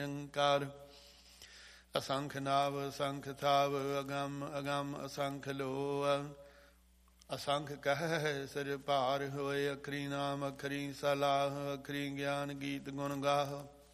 ਨਿਰੰਕਾਰ। ਅਸੰਖ ਨਾਵ ਅਸੰਖ ਥਾਵ ਅਗੰਮ ਅਗੰਮ ਅਸੰਖ ਲੋ। ਅਸੰਖ ਕਹਿ ਸਿਰ ਭਾਰ ਹੋਏ, ਅਖਰੀ ਨਾਮ ਅਖਰੀ ਸਲਾਹ, ਅਖਰੀ ਗਿਆਨ ਗੀਤ ਗੁਣ ਗਾਹ।